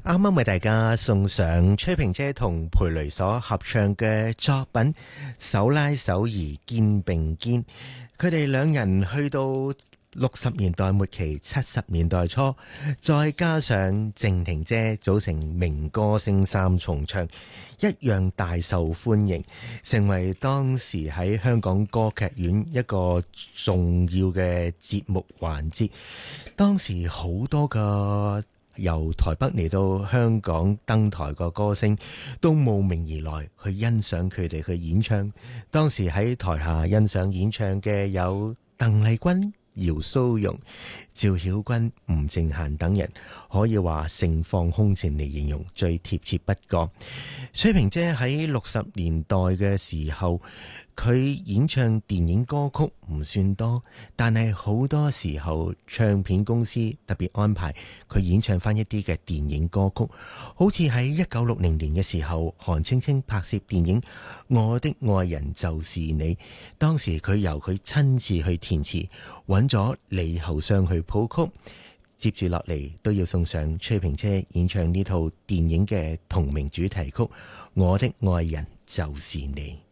啱啱為大家送上崔萍姐同裴雷所合唱嘅作品《手拉手兒肩並肩》。佢哋兩人去到60年代末期、70年代初，再加上靜婷姐組成名歌星三重唱，一樣大受歡迎，成為當時喺香港歌劇院一個重要嘅節目環節。當時好多個由台北嚟到香港登台個歌星都慕名而來去欣賞佢哋去演唱。當時喺台下欣賞演唱嘅有鄧麗君、姚蘇蓉、趙曉君、吳正嫻等人，可以話盛況空前嚟形容最貼切不過。崔萍姐喺60年代嘅時候，佢演唱電影歌曲唔算多，但係好多時候唱片公司特別安排佢演唱翻一啲嘅電影歌曲，好似喺1960年嘅時候，韓青青拍攝電影《我的愛人就是你》，當時佢由佢親自去填詞，揾咗李後雙去譜曲。接住落嚟都要送上崔萍姐演唱呢套電影嘅同名主題曲《我的愛人就是你》。